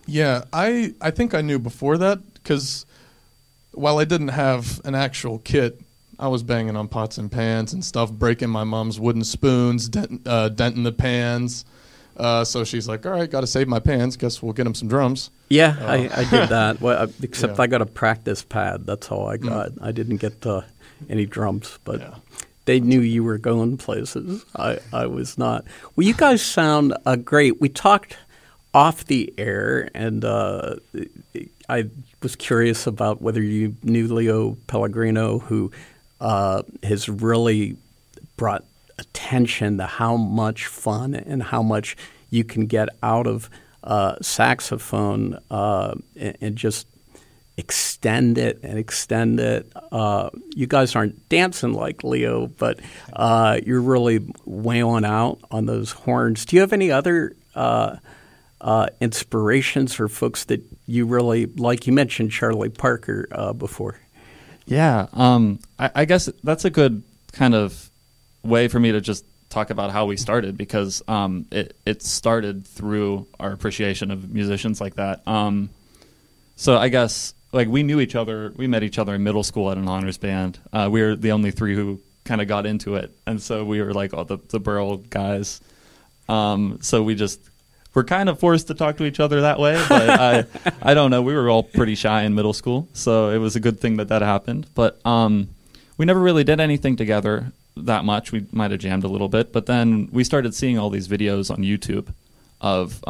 Yeah, I think I knew before that because while I didn't have an actual kit, I was banging on pots and pans and stuff, breaking my mom's wooden spoons, denting the pans. So she's like, all right, got to save my pans. Guess we'll get him some drums. Yeah, I did that. Well, except Yeah. I got a practice pad. That's all I got. I didn't get any drums, but Yeah. they knew you were going places. I was not. Well, you guys sound great. We talked off the air, and I was curious about whether you knew Leo Pellegrino, who has really brought attention to how much fun and how much you can get out of saxophone and just extend it and extend it. You guys aren't dancing like Leo, but you're really wailing out on those horns. Do you have any other inspirations or folks that you really like? You mentioned Charlie Parker before. Yeah, I guess that's a good kind of way for me to just talk about how we started, because it started through our appreciation of musicians like that. So I guess like we knew each other. We met each other in middle school at an honors band. We were the only three who kind of got into it, and so we were like all the Burl guys. So we're kind of forced to talk to each other that way, but I don't know. We were all pretty shy in middle school, so it was a good thing that happened. But we never really did anything together that much. We might have jammed a little bit, but then we started seeing all these videos on YouTube of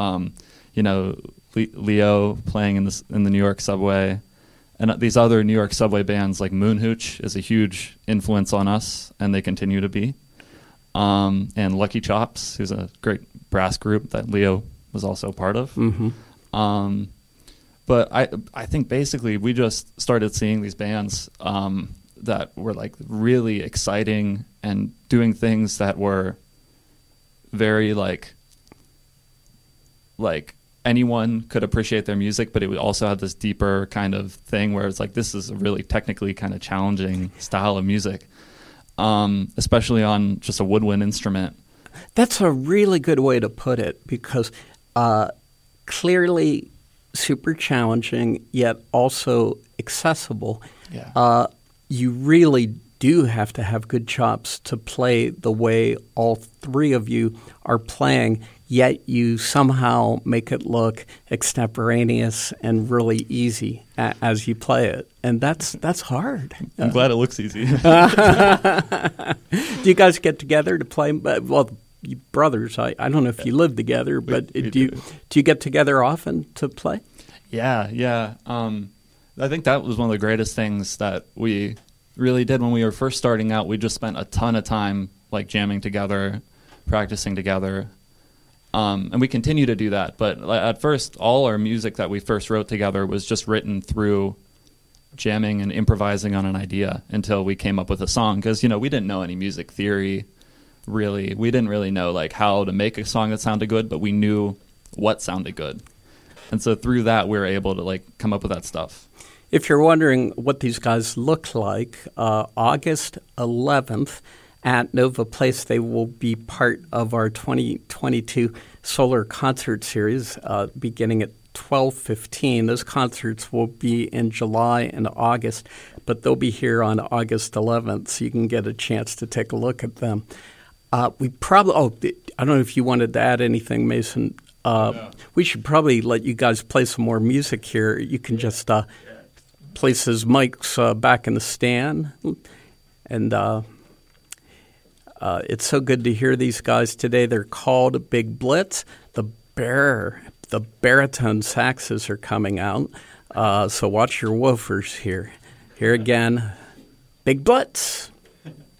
Leo playing in the New York subway, and these other New York subway bands like Moonhooch is a huge influence on us, and they continue to be. And Lucky Chops, who's a great brass group that Leo was also part of. Mm-hmm. But I think basically we just started seeing these bands that were like really exciting and doing things that were very like anyone could appreciate their music, but it also had this deeper kind of thing where it's like, this is a really technically kind of challenging style of music. Especially on just a woodwind instrument. That's a really good way to put it, because clearly super challenging, yet also accessible. Yeah. You really do have to have good chops to play the way all three of you are playing, yet you somehow make it look extemporaneous and really easy as you play it. And that's hard. I'm glad it looks easy. Do you guys get together to play? Well, you brothers, I don't know if you live together, but do you get together often to play? Yeah. I think that was one of the greatest things that we really did when we were first starting out. We just spent a ton of time like jamming together, practicing together. And we continue to do that. But at first, all our music that we first wrote together was just written through jamming and improvising on an idea until we came up with a song. Because, we didn't know any music theory, really. We didn't really know like how to make a song that sounded good, but we knew what sounded good. And so through that, we were able to like come up with that stuff. If you're wondering what these guys look like, August 11th, at Nova Place, they will be part of our 2022 Solar Concert Series beginning at 12:15. Those concerts will be in July and August, but they'll be here on August 11th, so you can get a chance to take a look at them. We probably I don't know if you wanted to add anything, Mason. We should probably let you guys play some more music here. You can just place his mics back in the stand, and it's so good to hear these guys today. They're called Big Blitz. The baritone saxes are coming out, so watch your woofers here. Here again, Big Blitz.